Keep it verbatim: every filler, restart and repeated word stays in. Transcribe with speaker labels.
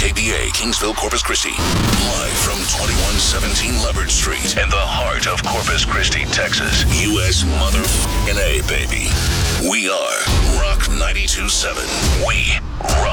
Speaker 1: K B A, Kingsville, Corpus Christi. Live from twenty-one seventeen Leopard Street in the heart of Corpus Christi, Texas. U S motherfucking A, baby. We are Rock ninety-two point seven. We rock.